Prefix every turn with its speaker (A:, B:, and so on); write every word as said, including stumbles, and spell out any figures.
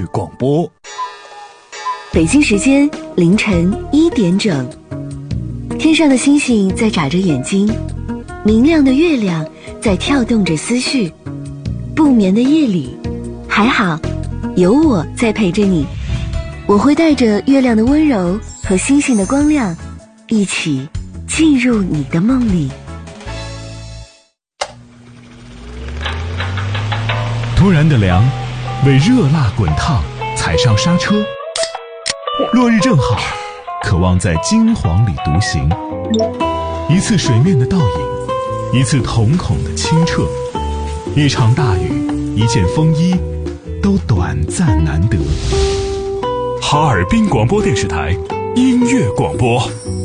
A: 乐广播。
B: 北京时间凌晨一点整，天上的星星在眨着眼睛，明亮的月亮在跳动着思绪。不眠的夜里，还好有我在陪着你，我会带着月亮的温柔和星星的光亮，一起进入你的梦里。
C: 突然的凉，为热辣滚烫踩上刹车。落日正好，渴望在金黄里独行。一次水面的倒影，一次瞳孔的清澈，一场大雨，一件风衣，都短暂难得。
D: 哈尔滨广播电视台音乐广播。